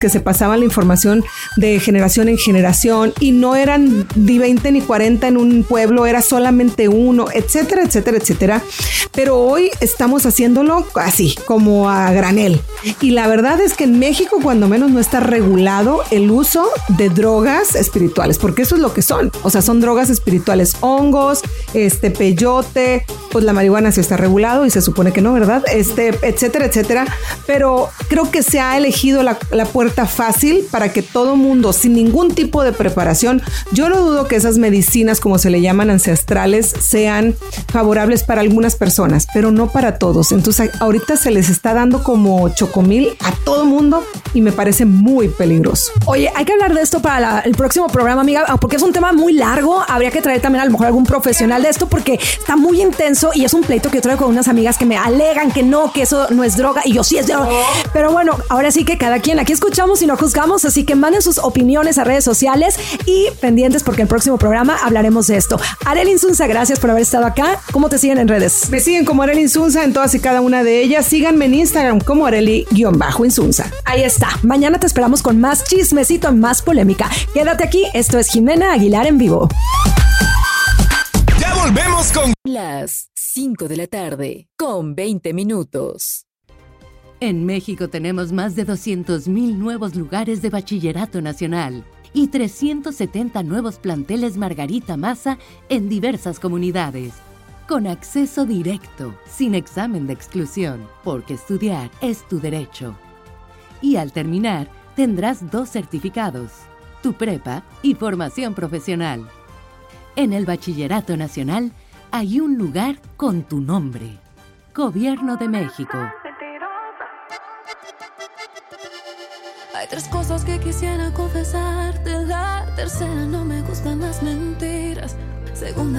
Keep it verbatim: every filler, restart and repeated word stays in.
que se pasaban la información de generación en generación y no eran ni veinte ni cuarenta en un pueblo, era solamente uno, etcétera, etcétera, etcétera. Pero hoy estamos haciéndolo así, como a granel. Y la verdad es que en México, cuando menos, no está regulado el uso de drogas espirituales, porque eso es lo que son. O sea, son drogas espirituales, hongos, este peyote, pues la marihuana sí está regulado y se supone que no, ¿verdad? Este, etcétera, etcétera. Pero creo que se ha elegido la, la puerta fácil para que todo mundo, sin ningún tipo de preparación, yo no dudo que esas medicinas, como se le llaman ancestrales, sean favorables para algunas personas, pero no para todos. Entonces ahorita se les está dando como chocomil a todo mundo y me parece muy peligroso. Oye, hay que hablar de esto para la, el próximo programa, amiga, porque es un tema muy largo. Habría que traer también a lo mejor algún profesional de esto porque está muy intenso y es un pleito que yo traigo con unas amigas que me alegan que no, que eso no es droga y yo sí es droga. Pero bueno, ahora sí que cada quien, aquí escuchamos y no juzgamos, así que manden sus opiniones a redes sociales y pendientes porque en el próximo programa hablaremos de esto. Arely Insunza, gracias por haber estado acá. ¿Cómo te siguen en redes? Me siguen como Arely Insunza en todas y cada una de ellas. Síganme en Instagram como Arely-Insunza. Ahí está. Mañana te esperamos con más chismecito, más polémica. Quédate aquí. Esto es Jimena Aguilar en vivo. Ya volvemos con las cinco de la tarde con veinte minutos. En México tenemos más de doscientos mil nuevos lugares de bachillerato nacional y trescientos setenta nuevos planteles Margarita Maza en diversas comunidades. Con acceso directo, sin examen de exclusión, porque estudiar es tu derecho. Y al terminar, tendrás dos certificados, tu prepa y formación profesional. En el Bachillerato Nacional hay un lugar con tu nombre. Gobierno de México. Hay tres cosas que quisiera confesarte. La tercera, no me gustan las mentiras. Segunda,